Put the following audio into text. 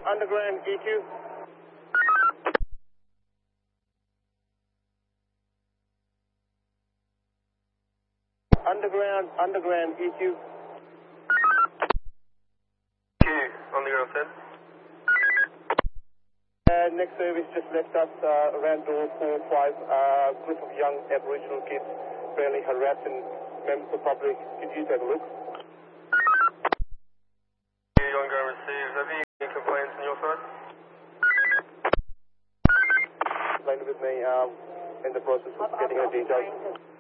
Underground EQ. Underground EQ. Underground 10. Next service just left us around door 4-5. Group of young Aboriginal kids fairly harassing members of the public. Could you take a look? Underground received. Have you any complaints on your side? Explain with me in the process of getting the details.